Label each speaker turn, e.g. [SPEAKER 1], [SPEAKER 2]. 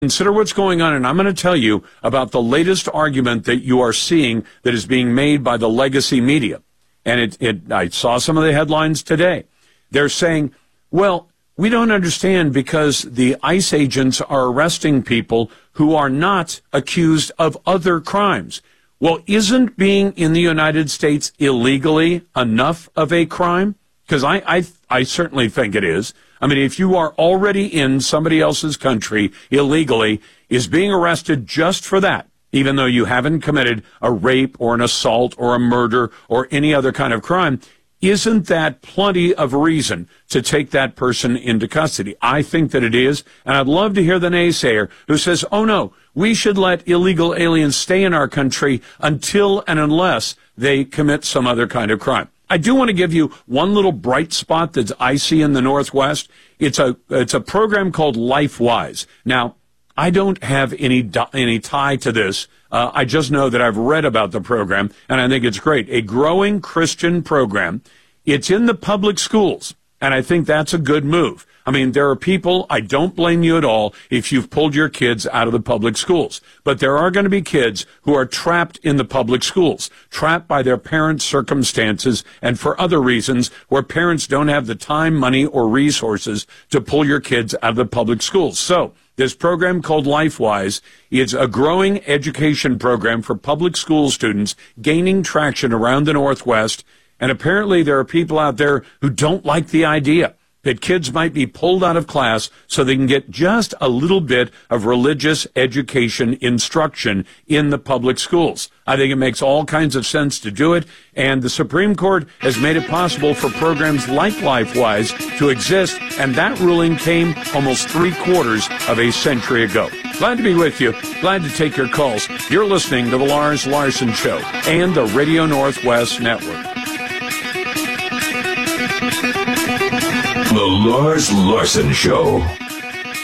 [SPEAKER 1] Consider what's going on, and I'm going to tell you about the latest argument that you are seeing that is being made by the legacy media. And I saw some of the headlines today. They're saying, well, we don't understand because the ICE agents are arresting people who are not accused of other crimes. Well, isn't being in the United States illegally enough of a crime? Because I certainly think it is. I mean, if you are already in somebody else's country illegally, is being arrested just for that, even though you haven't committed a rape or an assault or a murder or any other kind of crime, isn't that plenty of reason to take that person into custody? I think that it is, and I'd love to hear the naysayer who says, oh no, we should let illegal aliens stay in our country until and unless they commit some other kind of crime. I do want to give you one little bright spot that I see in the Northwest. It's a program called LifeWise. Now, I don't have any tie to this. I just know that I've read about the program, and I think it's great. A growing Christian program. It's in the public schools, and I think that's a good move. I mean, there are people, I don't blame you at all if you've pulled your kids out of the public schools. But there are going to be kids who are trapped in the public schools, trapped by their parents' circumstances and for other reasons where parents don't have the time, money, or resources to pull your kids out of the public schools. So this program called LifeWise is a growing education program for public school students gaining traction around the Northwest. And apparently there are people out there who don't like the idea that kids might be pulled out of class so they can get just a little bit of religious education instruction in the public schools. I think it makes all kinds of sense to do it, and the Supreme Court has made it possible for programs like LifeWise to exist, and that ruling came almost 3/4 of a century ago. Glad to be with you. Glad to take your calls. You're listening to The Lars Larson Show and the Radio Northwest Network.
[SPEAKER 2] The Lars Larson Show.